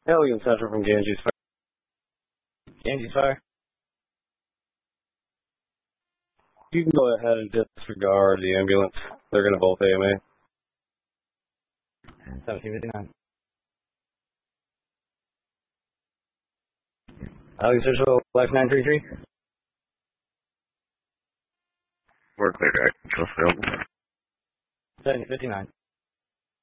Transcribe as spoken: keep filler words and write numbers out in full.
Alien Central from Ganges Fire. Ganges Fire. You can go ahead and disregard the ambulance. They're going to both A M A. seventeen fifty-nine. Alien Central, Life nine three three. We're clear to actual field. seventeen fifty-nine.